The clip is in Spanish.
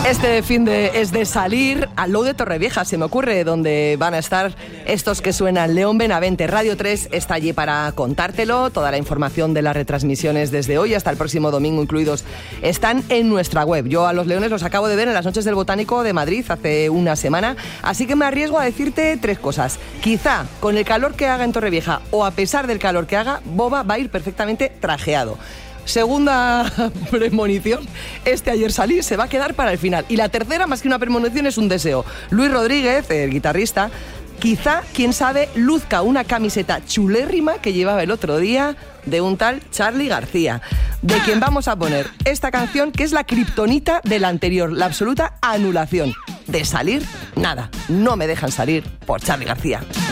Este fin es de salir al Low de Torrevieja, se me ocurre, donde van a estar estos que suenan. León Benavente, Radio 3 está allí para contártelo. Toda la información de las retransmisiones desde hoy hasta el próximo domingo incluidos están en nuestra web. Yo a los leones los acabo de ver en las Noches del Botánico de Madrid hace una semana, así que me arriesgo a decirte tres cosas. Quizá con el calor que haga en Torrevieja o a pesar del calor que haga, Boba va a ir perfectamente trajeado. Segunda premonición, ayer salí se va a quedar para el final. Y la tercera, más que una premonición, es un deseo. Luis Rodríguez, el guitarrista, quizá, quién sabe, luzca una camiseta chulérrima que llevaba el otro día de un tal Charly García, de quien vamos a poner esta canción que es la kriptonita de la anterior, la absoluta anulación. De salir, nada, no me dejan salir por Charly García.